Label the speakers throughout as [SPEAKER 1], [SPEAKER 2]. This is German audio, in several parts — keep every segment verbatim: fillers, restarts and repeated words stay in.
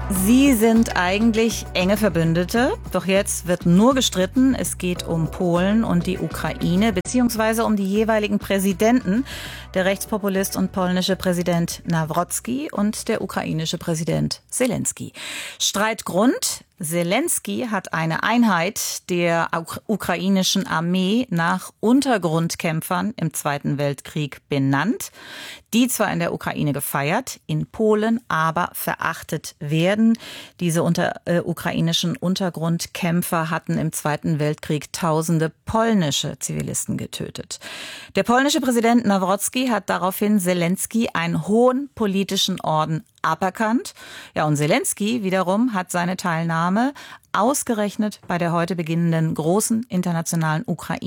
[SPEAKER 1] Sie sind eigentlich enge Verbündete, doch jetzt wird nur gestritten. Es geht um Polen und die Ukraine, beziehungsweise um die jeweiligen Präsidenten, der Rechtspopulist und polnische Präsident Nawrocki und der ukrainische Präsident Selenskyj. Streitgrund: Selenskyj hat eine Einheit der ukrainischen Armee nach Untergrundkämpfern im Zweiten Weltkrieg benannt, die zwar in der Ukraine gefeiert, in Polen aber verachtet werden. Diese unter, äh, ukrainischen Untergrundkämpfer hatten im Zweiten Weltkrieg tausende polnische Zivilisten getötet. Der polnische Präsident Nawrocki hat daraufhin Selenskyj einen hohen politischen Orden aberkannt. Ja, und Selenskyj wiederum hat seine Teilnahme ausgerechnet bei der heute beginnenden großen internationalen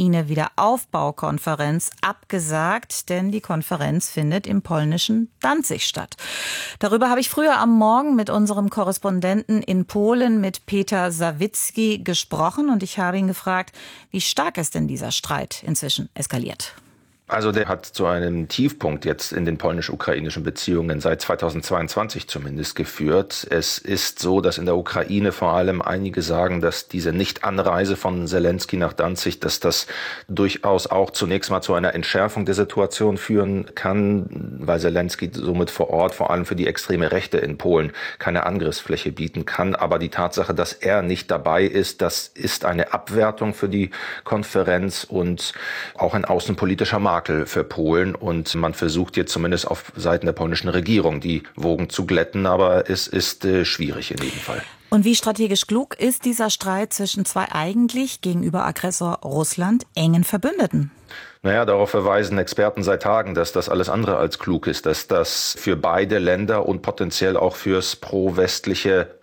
[SPEAKER 1] Ukraine-Wiederaufbaukonferenz abgesagt, denn die Konferenz findet im polnischen Danzig statt. Darüber habe ich früher am Morgen mit unserem Korrespondenten in Polen, mit Peter Sawicki, gesprochen und ich habe ihn gefragt, wie stark ist denn dieser Streit inzwischen eskaliert?
[SPEAKER 2] Also der hat zu einem Tiefpunkt jetzt in den polnisch-ukrainischen Beziehungen seit zweitausendzweiundzwanzig zumindest geführt. Es ist so, dass in der Ukraine vor allem einige sagen, dass diese Nichtanreise von Selenskyj nach Danzig, dass das durchaus auch zunächst mal zu einer Entschärfung der Situation führen kann, weil Selenskyj somit vor Ort vor allem für die extreme Rechte in Polen keine Angriffsfläche bieten kann. Aber die Tatsache, dass er nicht dabei ist, das ist eine Abwertung für die Konferenz und auch ein außenpolitischer Makel für Polen, und man versucht jetzt zumindest auf Seiten der polnischen Regierung die Wogen zu glätten, aber es ist äh, schwierig in jedem Fall.
[SPEAKER 1] Und wie strategisch klug ist dieser Streit zwischen zwei eigentlich gegenüber Aggressor Russland engen Verbündeten?
[SPEAKER 2] Naja, darauf verweisen Experten seit Tagen, dass das alles andere als klug ist, dass das für beide Länder und potenziell auch fürs pro-westliche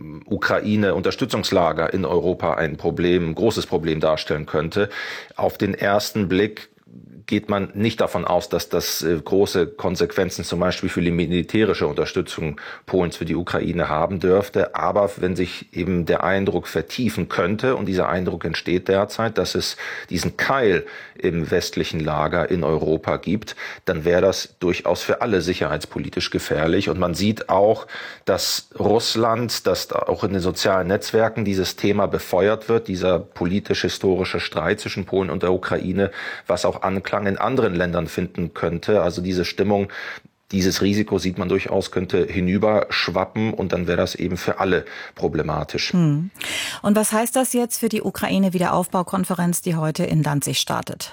[SPEAKER 2] Ukraine-Unterstützungslager in Europa ein Problem, ein großes Problem darstellen könnte. Auf den ersten Blick geht man nicht davon aus, dass das äh, große Konsequenzen zum Beispiel für die militärische Unterstützung Polens für die Ukraine haben dürfte. Aber wenn sich eben der Eindruck vertiefen könnte, und dieser Eindruck entsteht derzeit, dass es diesen Keil im westlichen Lager in Europa gibt, dann wäre das durchaus für alle sicherheitspolitisch gefährlich. Und man sieht auch, dass Russland, dass auch in den sozialen Netzwerken dieses Thema befeuert wird, dieser politisch-historische Streit zwischen Polen und der Ukraine, was auch Anklang in anderen Ländern finden könnte. Also diese Stimmung, dieses Risiko sieht man durchaus, könnte hinüberschwappen, und dann wäre das eben für alle problematisch.
[SPEAKER 1] Hm. Und was heißt das jetzt für die Ukraine-Wiederaufbaukonferenz, die heute in Danzig startet?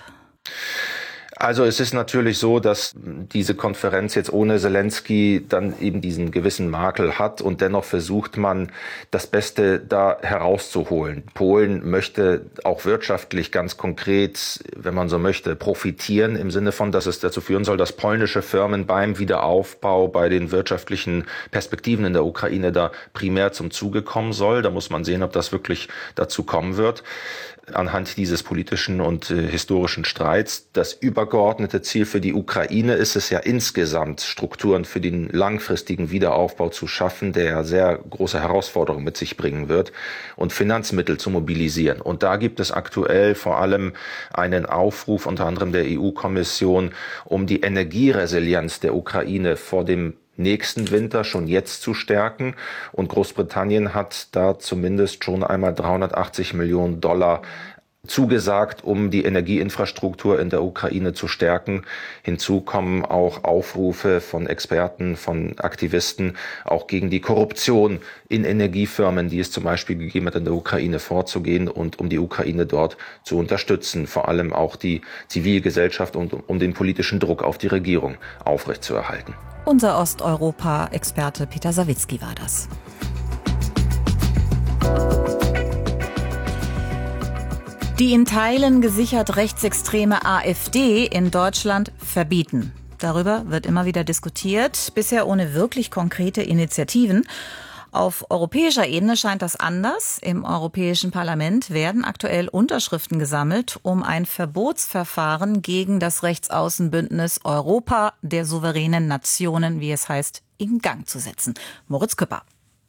[SPEAKER 2] Also es ist natürlich so, dass diese Konferenz jetzt ohne Selenskyj dann eben diesen gewissen Makel hat, und dennoch versucht man, das Beste da herauszuholen. Polen möchte auch wirtschaftlich ganz konkret, wenn man so möchte, profitieren, im Sinne von, dass es dazu führen soll, dass polnische Firmen beim Wiederaufbau, bei den wirtschaftlichen Perspektiven in der Ukraine da primär zum Zuge kommen soll. Da muss man sehen, ob das wirklich dazu kommen wird. Anhand dieses politischen und äh, historischen Streits. Das übergeordnete Ziel für die Ukraine ist es ja insgesamt, Strukturen für den langfristigen Wiederaufbau zu schaffen, der ja sehr große Herausforderungen mit sich bringen wird, und Finanzmittel zu mobilisieren. Und da gibt es aktuell vor allem einen Aufruf unter anderem der E U-Kommission, um die Energieresilienz der Ukraine vor dem nächsten Winter schon jetzt zu stärken. Und Großbritannien hat da zumindest schon einmal dreihundertachtzig Millionen Dollar zugesagt, um die Energieinfrastruktur in der Ukraine zu stärken. Hinzu kommen auch Aufrufe von Experten, von Aktivisten, auch gegen die Korruption in Energiefirmen, die es zum Beispiel gegeben hat, in der Ukraine vorzugehen und um die Ukraine dort zu unterstützen. Vor allem auch die Zivilgesellschaft und um den politischen Druck auf die Regierung aufrechtzuerhalten.
[SPEAKER 1] Unser Osteuropa-Experte Peter Sawicki war das. Die in Teilen gesichert rechtsextreme AfD in Deutschland verbieten. Darüber wird immer wieder diskutiert, bisher ohne wirklich konkrete Initiativen. Auf europäischer Ebene scheint das anders. Im Europäischen Parlament werden aktuell Unterschriften gesammelt, um ein Verbotsverfahren gegen das Rechtsaußenbündnis Europa der souveränen Nationen, wie es heißt, in Gang zu setzen. Moritz Küpper.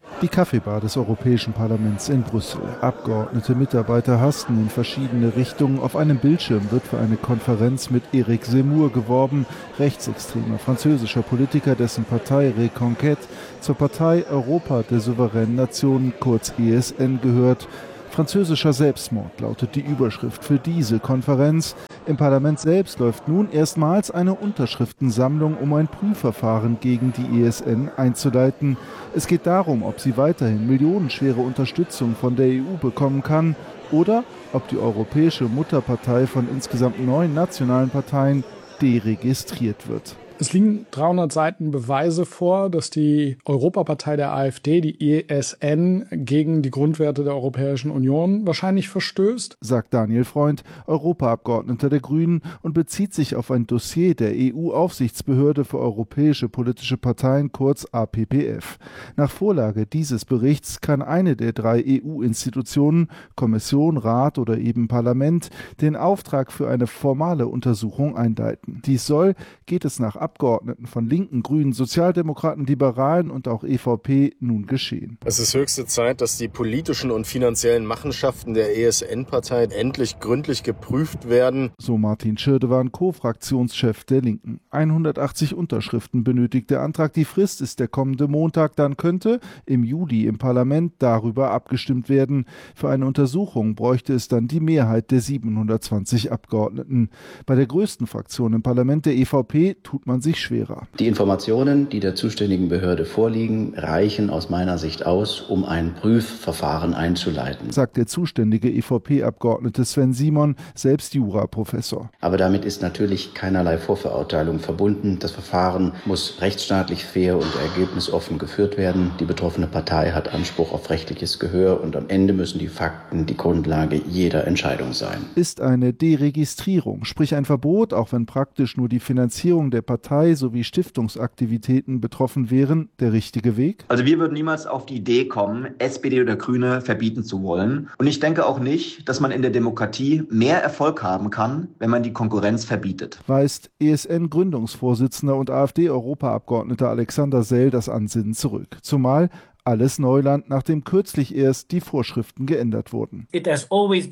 [SPEAKER 3] Die Kaffeebar des Europäischen Parlaments in Brüssel. Abgeordnete, Mitarbeiter hasten in verschiedene Richtungen. Auf einem Bildschirm wird für eine Konferenz mit Éric Zemmour geworben, rechtsextremer französischer Politiker, dessen Partei Reconquête zur Partei Europa der souveränen Nationen, kurz E S N, gehört. Französischer Selbstmord lautet die Überschrift für diese Konferenz. Im Parlament selbst läuft nun erstmals eine Unterschriftensammlung, um ein Prüfverfahren gegen die E S N einzuleiten. Es geht darum, ob sie weiterhin millionenschwere Unterstützung von der E U bekommen kann oder ob die europäische Mutterpartei von insgesamt neun nationalen Parteien deregistriert wird.
[SPEAKER 4] Es liegen dreihundert Seiten Beweise vor, dass die Europapartei der AfD, die E S N, gegen die Grundwerte der Europäischen Union wahrscheinlich verstößt,
[SPEAKER 3] sagt Daniel Freund, Europaabgeordneter der Grünen, und bezieht sich auf ein Dossier der E U-Aufsichtsbehörde für europäische politische Parteien, kurz A P P F. Nach Vorlage dieses Berichts kann eine der drei E U-Institutionen, Kommission, Rat oder eben Parlament, den Auftrag für eine formale Untersuchung einleiten. Dies soll, geht es nach Abgeordneten von Linken, Grünen, Sozialdemokraten, Liberalen und auch E V P nun geschehen.
[SPEAKER 5] Es ist höchste Zeit, dass die politischen und finanziellen Machenschaften der E S N-Partei endlich gründlich geprüft werden.
[SPEAKER 3] So Martin Schirdewan, Co-Fraktionschef der Linken. hundertachtzig Unterschriften benötigt der Antrag. Die Frist ist der kommende Montag. Dann könnte im Juli im Parlament darüber abgestimmt werden. Für eine Untersuchung bräuchte es dann die Mehrheit der siebenhundertzwanzig Abgeordneten. Bei der größten Fraktion im Parlament, der E V P, tut man sich schwerer.
[SPEAKER 6] Die Informationen, die der zuständigen Behörde vorliegen, reichen aus meiner Sicht aus, um ein Prüfverfahren einzuleiten,
[SPEAKER 3] sagt der zuständige E V P-Abgeordnete Sven Simon, selbst Juraprofessor.
[SPEAKER 6] Aber damit ist natürlich keinerlei Vorverurteilung verbunden. Das Verfahren muss rechtsstaatlich fair und ergebnisoffen geführt werden. Die betroffene Partei hat Anspruch auf rechtliches Gehör und am Ende müssen die Fakten die Grundlage jeder Entscheidung sein.
[SPEAKER 3] Ist eine Deregistrierung, sprich ein Verbot, auch wenn praktisch nur die Finanzierung der Partei sowie Stiftungsaktivitäten betroffen wären, der richtige Weg?
[SPEAKER 7] Also wir würden niemals auf die Idee kommen, S P D oder Grüne verbieten zu wollen. Und ich denke auch nicht, dass man in der Demokratie mehr Erfolg haben kann, wenn man die Konkurrenz verbietet.
[SPEAKER 3] Weist E S N-Gründungsvorsitzender und AfD-Europaabgeordneter Alexander Sell das Ansinnen zurück. Zumal alles Neuland, nachdem kürzlich erst die Vorschriften geändert wurden. Es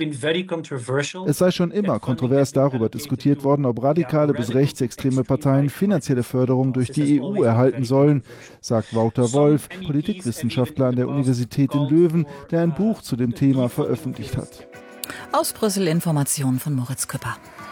[SPEAKER 3] sei schon immer kontrovers darüber diskutiert worden, ob radikale bis rechtsextreme Parteien finanzielle Förderung durch die E U erhalten sollen, sagt Wouter Wolf, Politikwissenschaftler an der Universität in Löwen, der ein Buch zu dem Thema veröffentlicht hat.
[SPEAKER 1] Aus Brüssel Informationen von Moritz Küpper.